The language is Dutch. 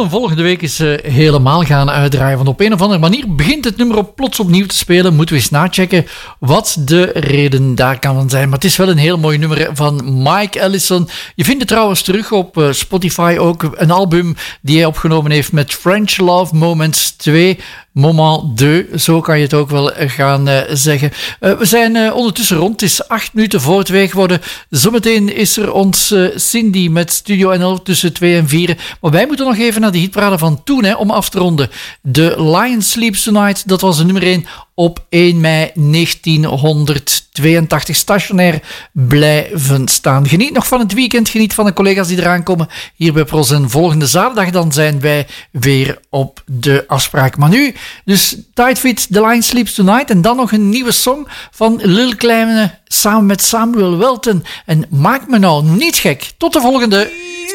zullen volgende week eens helemaal gaan uitdraaien. Want op een of andere manier begint het nummer plots opnieuw te spelen. Moeten we eens nachecken wat de reden daar kan zijn. Maar het is wel een heel mooi nummer van Mike Allison. Je vindt het trouwens terug op Spotify ook. Een album die hij opgenomen heeft met French Love Moments 2. Moment 2, zo kan je het ook wel gaan zeggen. We zijn ondertussen rond. Het is 8 minuten voor 2 geworden. Zometeen is er ons Cindy met Studio NL tussen 2 en 4. Maar wij moeten nog even naar de hitparade van toen, om af te ronden. The Lion Sleeps Tonight, dat was de nummer 1 op 1 mei 1982 stationair blijven staan. Geniet nog van het weekend, geniet van de collega's die eraan komen hier bij Pros. En volgende zaterdag dan zijn wij weer op de afspraak. Maar nu, dus Tight Fit, The Lion Sleeps Tonight en dan nog een nieuwe song van Lil Kleine samen met Samuel Welton. En maak me nou niet gek. Tot de volgende.